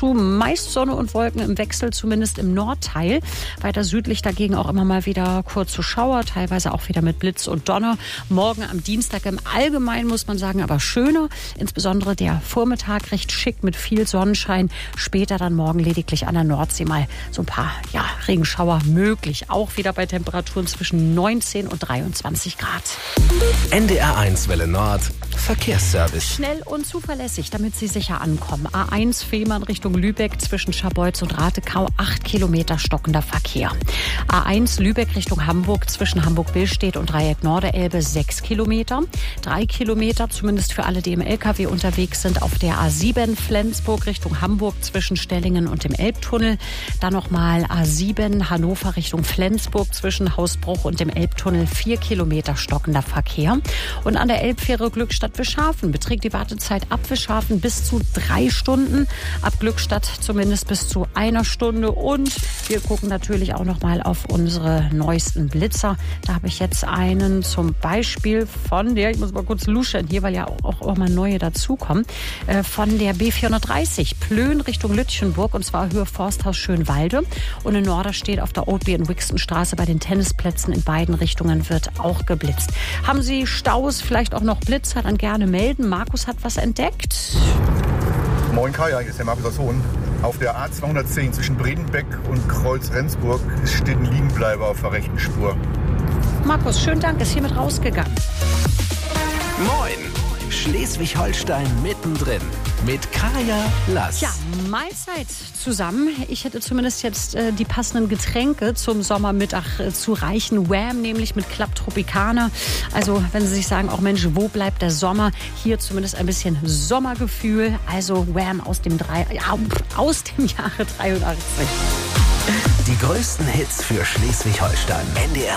zu meist Sonne und Wolken im Wechsel, zumindest im Nordteil. Weiter südlich dagegen auch immer mal wieder kurze Schauer, teilweise auch wieder mit Blitz und Donner. Morgen am Dienstag im Allgemeinen, muss man sagen, aber schöner. Insbesondere der Vormittag recht schick mit viel Sonnenschein. Später dann morgen lediglich an der Nordsee mal so ein paar Regenschauer möglich. Auch wieder bei Temperaturen zwischen 19 und 23 Grad. NDR1 Welle Nord. Verkehrsservice. Schnell und zuverlässig, damit Sie sicher ankommen. A1 Fehmarn Richtung Lübeck zwischen Scharbeutz und Ratekau 8 Kilometer stockender Verkehr. A1 Lübeck Richtung Hamburg zwischen Hamburg-Billstedt und Dreieck Norderelbe 6 Kilometer. 3 Kilometer, zumindest für alle, die im LKW unterwegs sind, auf der A7 Flensburg Richtung Hamburg zwischen Stellingen und dem Elbtunnel. Dann nochmal A7 Hannover Richtung Flensburg zwischen Hausbruch und dem Elbtunnel 4 Kilometer stockender Verkehr. Und an der Elbfähre Glückstadt-Wischhafen beträgt die Wartezeit ab Wischhafen bis zu 3 Stunden, ab Glückstadt zumindest bis zu 1 Stunde. Und wir gucken natürlich auch noch mal auf unsere neuesten Blitzer. Da habe ich jetzt einen zum Beispiel von der, ich muss mal kurz luschern hier, weil ja auch mal neue dazukommen, von der B430 Plön Richtung Lütchenburg, und zwar Höhe Forsthaus Schönwalde. Und in Norderstedt auf der Oatby- und Wixenstraße bei den Tennisplätzen in beiden Richtungen wird auch geblitzt. Haben Sie Staus, vielleicht auch noch Blitzer, dann gerne melden. Markus hat was entdeckt. Moin Kaya, hier ist der Markus aus Hohn. Auf der A210 zwischen Bredenbeck und Kreuz-Rendsburg steht ein Liegenbleiber auf der rechten Spur. Markus, schönen Dank, ist hiermit rausgegangen. Moin! Schleswig-Holstein mittendrin mit Kaya Lass. Ja, Mahlzeit zusammen. Ich hätte zumindest jetzt die passenden Getränke zum Sommermittag zu reichen. Wham, nämlich mit Club Tropicana. Also wenn Sie sich sagen, auch Mensch, wo bleibt der Sommer? Hier zumindest ein bisschen Sommergefühl. Also Wham aus dem Jahre 83. Die größten Hits für Schleswig-Holstein. NDR